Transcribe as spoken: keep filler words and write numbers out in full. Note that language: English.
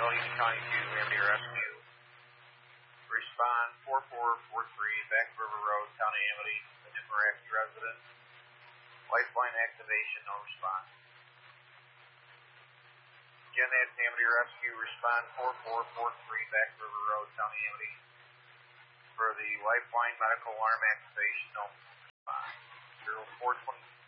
Allegheny County two, Amity Rescue. Respond four four four three, Back River Road, Town of Amity, the Nimerack resident. Lifeline activation, no response. Again, that's Amity Rescue. Respond four four four three, Back River Road, Town of Amity. For the Lifeline medical alarm activation, no response. zero four twenty